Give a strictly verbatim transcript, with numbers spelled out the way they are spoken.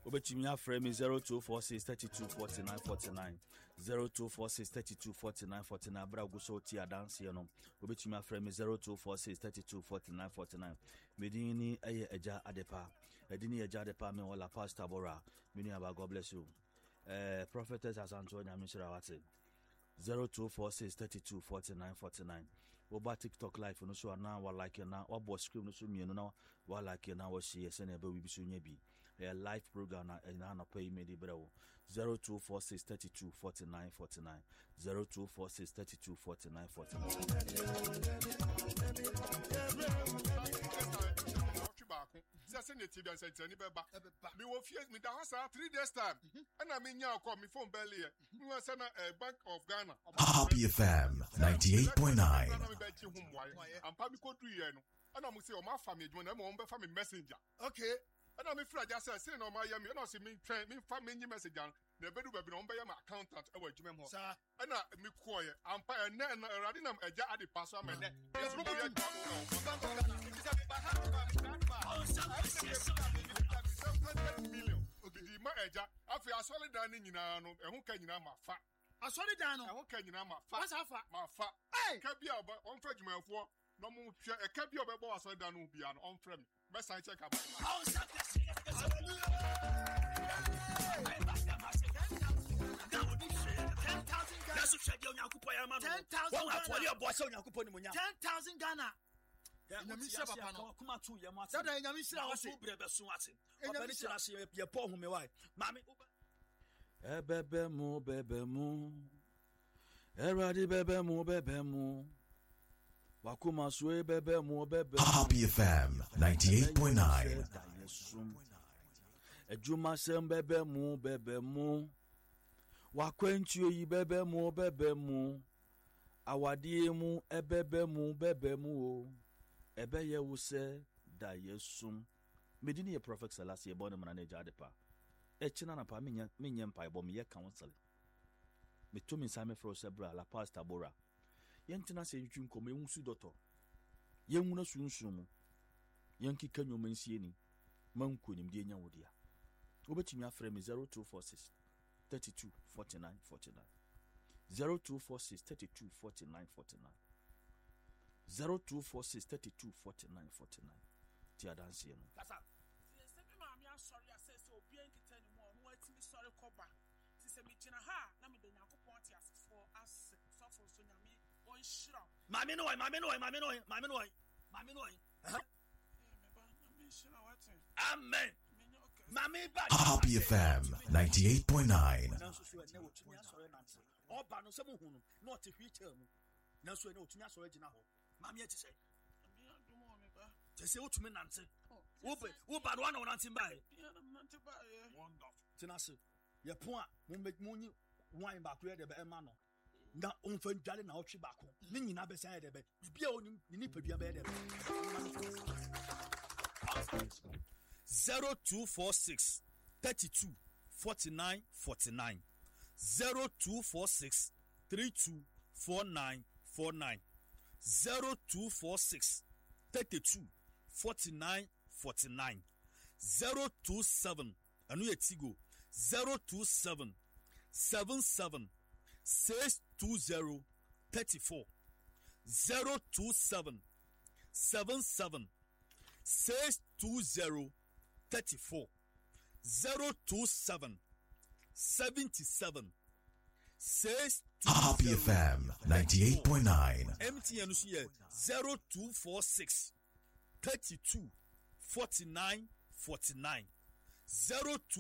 Obetumi afrɛ me zero two four six thirty-two forty-nine forty-nine zero two four six thirty-two forty-nine forty-nine bra go so ti adanse no. Obetumi afrɛ me zero two four six thirty-two forty-nine forty-nine. Medini eye eja adepa. Edini eja adepa me wala Pastor Bora. Mini aba, God bless you. Uh, Prophetess Asanto Nyamishira Wate zero two four six thirty-two forty-nine forty-nine. Oba TikTok live no so na wa like na wa bo screen no so mienu na wa like na wa share se na be we bi so nya bi. A live program na na na pay me di brewo zero two four six thirty-two forty-nine forty-nine zero two four six thirty-two forty-nine forty-nine. Say send it to say any beba. Me wo fear me da house three days time. And I mean ya call me phone belly. Me want send a Bank of Ghana. Happy F M ninety-eight point nine. I'm probably go do you no. And I'm say o ma family when am on be family messenger. Okay. And I'm free just say no my yami. And I say me train me family messenger. The bedu be no be my accountant e wa dwuma ho. Sir. And me call you. I'm pa na radi na eja ade pass am na. Yes go be million. Di ma eja afi asole dan ni nyina no ehun ka nyina ma fa. Asole dan no ehun ka nyina ma fa. What's afa? Ma fa. Ka bia oba on fa dwumafo no mo hwe e ka bia obebo asole dan no bia no on fra me. Be san check up. ten thousand Ghana. Nyamisha papa no kuma tu ye mo ati that nyamisha wo se brebe so ati obani tira se ye po hu me wai mami ebebe mu bebe mu eradi bebe mu bebe mu wakuma so bebe mu bebe Happy F M ninety-eight point nine. Ejuma sem bebe mu bebe mu wakwentu yi bebe mu bebe mu awade mu ebebe mu bebe mu o ebe ye wo se da yesum medini ye prophet Selassie ye born man na jadepa e china na pa menya menya mpa bo me ye counsel me to me same fro sebra la Pastor Bora ye ntina se ntwum kom ye nsu doto ye nwuna sunsun mu ye nkika nwoma nsie ni manko nim de nya wodia obetimi afre me zero two four six thirty-two forty-nine forty-nine zero two four six thirty-two forty-nine forty-nine zero two four six thirty-two forty-nine forty-nine. Tia dance no. Kasa. Se me ma me asori ase se obi enkita ni mo no atimi sori koba. Ti se me gina ha na me de Yakobon ti asefo as so for so nyame on shira. Ma me no wai, ma me no wai, ma me no wai, ma me no wai. Ma me no wai. Eh me ba na me shira what? Amen. Happy F M ninety-eight point nine. Oba no se mo hu no na o te hwitel mu. Na so na otumi asori gina ho. Mami eti say. Ami adumo me ba. Te say otumi nante. Wo be, wo ba no na nante ba e. Ya na nante ba e. Wonderful. Tinase. Ye pon a mo munyi wine ba kure de be ema no. Na onfa ndwale na otwe ba ko. Ni nyina be san de be. Bibia onim ni nipadua be de be. zero two four six thirty-two forty-nine forty-nine zero two four six thirty-two forty-nine forty-nine zero two four six thirty-two forty-nine forty-nine zero two seven anu yetigo zero two seven seven seven six two zero thirty-four zero two seven seven seven six two zero thirty-four zero two seven seventy-seven six Happy F M ninety-eight point nine. M T N here zero two four six thirty-two forty-nine forty-nine zero two